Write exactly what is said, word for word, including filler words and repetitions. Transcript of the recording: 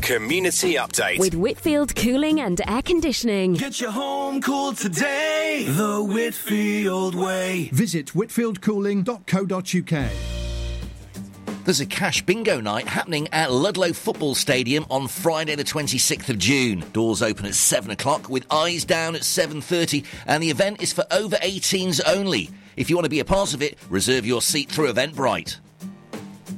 Community Update. With Whitfield Cooling and Air Conditioning. Get your home cooled today, the Whitfield way. Visit whitfield cooling dot co dot uk. There's a cash bingo night happening at Ludlow Football Stadium on Friday the twenty-sixth of June. Doors open at seven o'clock with eyes down at seven thirty, and the event is for over eighteens only. If you want to be a part of it, reserve your seat through Eventbrite.